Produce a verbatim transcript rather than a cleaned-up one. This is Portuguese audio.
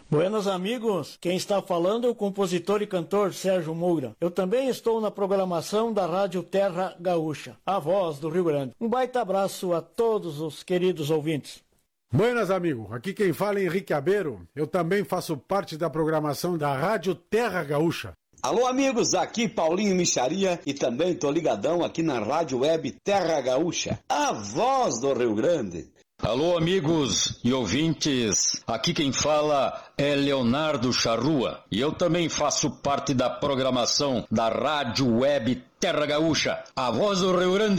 Buenas amigos, quem está falando é o compositor e cantor Sérgio Moura. Eu também estou na programação da Rádio Terra Gaúcha, a voz do Rio Grande. Um baita abraço a todos os queridos ouvintes. Buenas amigos, aqui quem fala é Henrique Abeiro. Eu também faço parte da programação da Rádio Terra Gaúcha. Alô amigos, aqui Paulinho Micharia e também tô ligadão aqui na Rádio Web Terra Gaúcha, a voz do Rio Grande. Alô amigos e ouvintes, aqui quem fala é Leonardo Charrua e eu também faço parte da programação da Rádio Web Terra Gaúcha, a voz do Rio Grande.